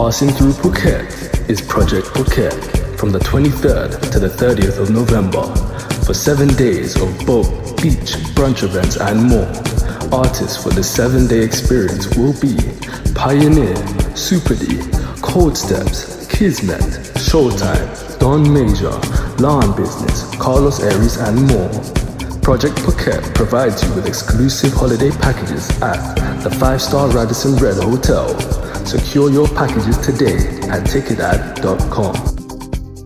Passing through Phuket is Project Phuket from the 23rd to the 30th of November for 7 days of boat, beach, brunch events and more. Artists for the 7-day experience will be Pioneer, Super D, Cold Steps, Kismet, Showtime, Don Major, Lawn Business, Carlos Aries and more. Project Phuket provides you with exclusive holiday packages at the 5-star Radisson Red Hotel. Secure your packages today at ticketad.com.